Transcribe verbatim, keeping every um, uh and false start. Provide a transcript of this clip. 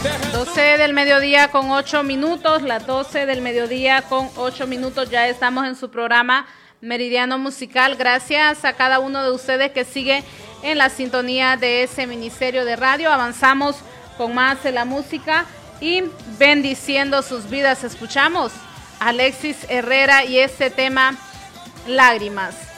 doce del mediodía con ocho minutos, las doce del mediodía con ocho minutos, ya estamos en su programa Meridiano Musical. Gracias a cada uno de ustedes que sigue en la sintonía de ese ministerio de radio. Avanzamos con más de la música y bendiciendo sus vidas. Escuchamos a Alexis Herrera y este tema, Lágrimas.